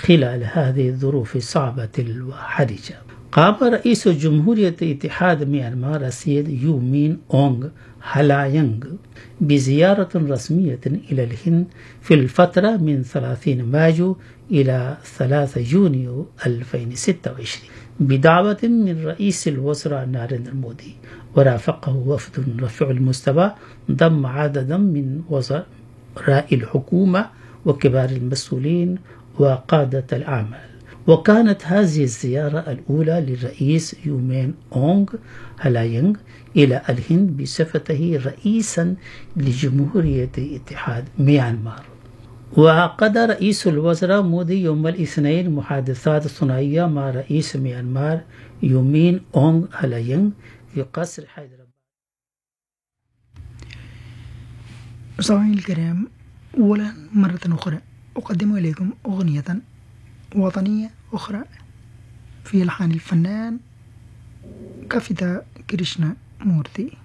خلال هذه الظروف الصعبة وحرجة. قام رئيس جمهورية اتحاد ميانمار السيد يو مين أونغ هلاينغ بزيارة رسمية إلى الهند في الفترة من 30 مايو إلى 3 يونيو 2026 بدعوة من رئيس الوزراء ناريندرا مودي، ورافقه وفد رفيع المستوى ضم عددا من وزراء الحكومة وكبار المسؤولين وقادة الأعمال. وكانت هذه الزيارة الأولى للرئيس يو مين أونغ هلاينغ إلى الهند بصفته رئيسا لجمهورية اتحاد ميانمار. وعقد رئيس الوزراء مودي يوم الاثنين محادثات ثنائية مع رئيس ميانمار يو مين أونغ هلاينغ في قصر حيدرباد. مستمعينا الكرام، أولا مرة أخرى أقدم إليكم أغنية وطنية أخرى في ألحان الفنان كافيتا كريشنا مورتي.